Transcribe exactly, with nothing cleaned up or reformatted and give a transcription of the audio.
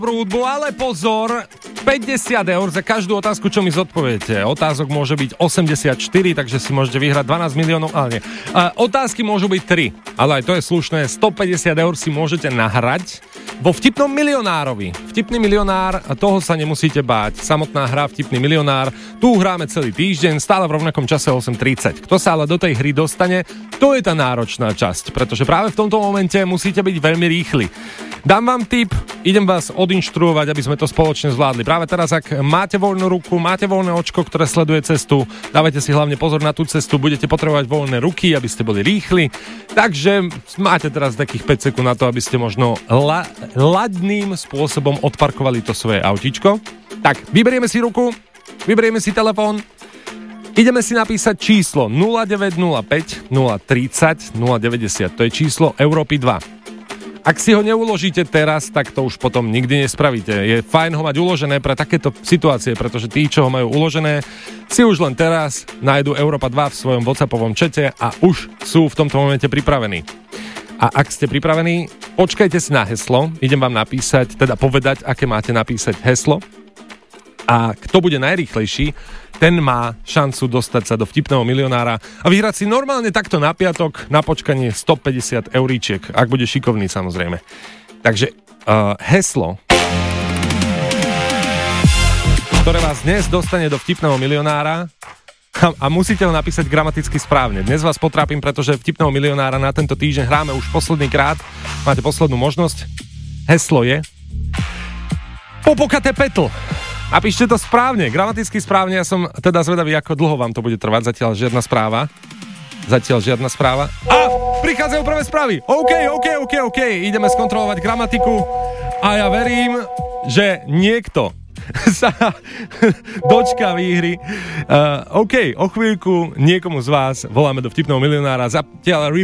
prúdbu, ale pozor, päťdesiat eur za každú otázku, čo mi zodpoviete. Otázok môže byť osemdesiatštyri, takže si môžete vyhrať dvanásť miliónov, ale nie. Uh, otázky môžu byť tri, ale aj to je slušné. stopäťdesiat eur si môžete nahrať vo vtipnom milionárovi. Vtipný milionár, toho sa nemusíte báť. Samotná hra Vtipný milionár, tu hráme celý týždeň, stále v rovnakom čase osem tridsať. Kto sa ale do tej hry dostane, to je tá náročná časť, pretože práve v tomto momente musíte byť veľmi rýchli. Dám vám tip, idem vás odinštruovať, aby sme to spoločne zvládli. Práve teraz, ak máte voľnú ruku, máte voľné očko, ktoré sleduje cestu, dávajte si hlavne pozor na tú cestu, budete potrebovať voľné ruky, aby ste boli rýchli. Takže máte teraz takých päť sekúnd na to, aby ste možno la- ladným spôsobom odparkovali to svoje autíčko. Tak, vyberieme si ruku, vyberieme si telefón, ideme si napísať číslo nula deväť nula päť nula tridsať nula deväťdesiat, to je číslo Európy dva. Ak si ho neuložíte teraz, tak to už potom nikdy nespravíte. Je fajn ho mať uložené pre takéto situácie, pretože tí, čo ho majú uložené, si už len teraz nájdu Európa dva v svojom WhatsAppovom čete a už sú v tomto momente pripravení. A ak ste pripravení, počkajte si na heslo. Idem vám napísať, teda povedať, aké máte napísať heslo. A kto bude najrýchlejší, ten má šancu dostať sa do Vtipného milionára a vyhrať si normálne takto na piatok na počkanie stopäťdesiat euríčiek, ak bude šikovný samozrejme. Takže uh, heslo, ktoré vás dnes dostane do Vtipného milionára, a, a musíte ho napísať gramaticky správne. Dnes vás potrápim, pretože Vtipného milionára na tento týždeň hráme už posledný krát. Máte poslednú možnosť. Heslo je Popokate Petl. Napíšte to správne, gramaticky správne. Ja som teda zvedavý, ako dlho vám to bude trvať. Zatiaľ žiadna správa. Zatiaľ žiadna správa. A prichádzajú prvé správy. OK, OK, OK, OK. Ideme skontrolovať gramatiku. A ja verím, že niekto sa dočká výhry. Uh, OK, o chvíľku niekomu z vás voláme do Vtipného milionára. Zatiaľ